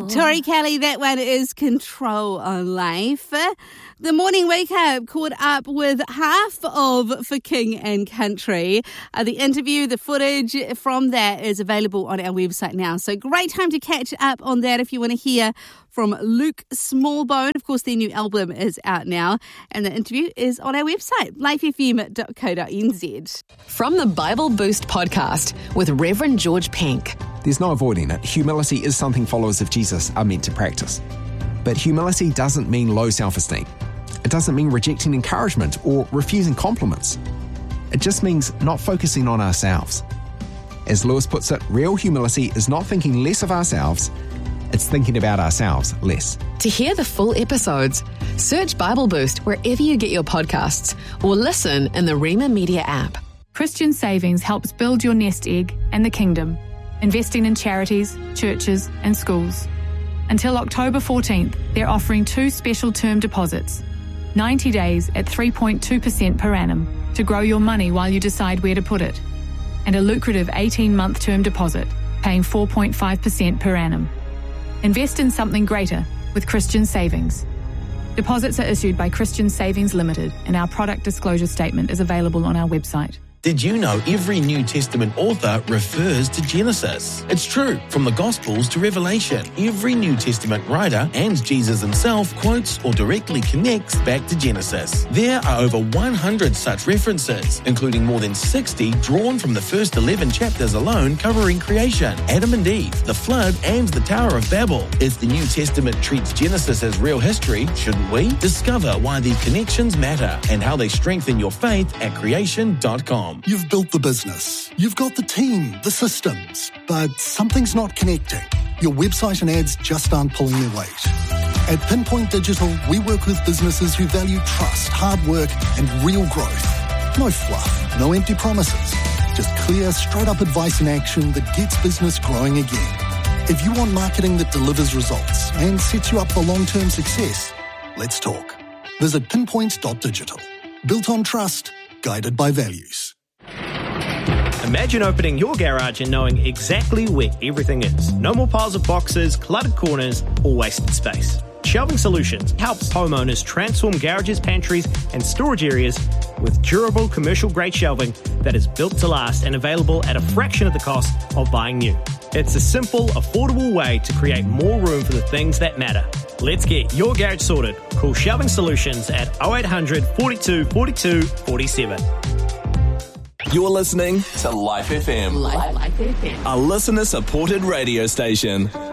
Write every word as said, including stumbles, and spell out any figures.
Tori Kelly, that one is Control on Life. The morning wake up caught up with half of For King and Country. Uh, the interview, the footage from that is available on our website now. So great time to catch up on that if you want to hear from Luke Smallbone. Of course, their new album is out now, and the interview is on our website, life f m dot co dot n z. From the Bible Boost podcast with Reverend George Pink. There's no avoiding it. Humility is something followers of Jesus are meant to practice. But humility doesn't mean low self-esteem. It doesn't mean rejecting encouragement or refusing compliments. It just means not focusing on ourselves. As Lewis puts it, real humility is not thinking less of ourselves, it's thinking about ourselves less. To hear the full episodes, search Bible Boost wherever you get your podcasts or listen in the Rema Media app. Christian Savings helps build your nest egg and the kingdom, investing in charities, churches and schools. Until October fourteenth, they're offering two special term deposits, ninety days at three point two percent per annum to grow your money while you decide where to put it, and a lucrative eighteen-month term deposit paying four point five percent per annum. Invest in something greater with Christian Savings. Deposits are issued by Christian Savings Limited, and our product disclosure statement is available on our website. Did you know every New Testament author refers to Genesis? It's true. From the Gospels to Revelation, every New Testament writer and Jesus himself quotes or directly connects back to Genesis. There are over one hundred such references, including more than sixty drawn from the first eleven chapters alone covering creation, Adam and Eve, the flood, and the Tower of Babel. If the New Testament treats Genesis as real history, shouldn't we? Discover why these connections matter and how they strengthen your faith at creation dot com. You've built the business, you've got the team, the systems, but something's not connecting. Your website and ads just aren't pulling their weight. At Pinpoint Digital, we work with businesses who value trust, hard work, and real growth. No fluff, no empty promises. Just clear, straight-up advice and action that gets business growing again. If you want marketing that delivers results and sets you up for long-term success, let's talk. Visit pinpoint dot digital. Built on trust, guided by values. Imagine opening your garage and knowing exactly where everything is. No more piles of boxes, cluttered corners, or wasted space. Shelving Solutions helps homeowners transform garages, pantries, and storage areas with durable commercial-grade shelving that is built to last and available at a fraction of the cost of buying new. It's a simple, affordable way to create more room for the things that matter. Let's get your garage sorted. Call Shelving Solutions at oh eight hundred, forty-two, forty-two, forty-seven. You're listening to Life F M, Life, Life F M. a listener-supported radio station.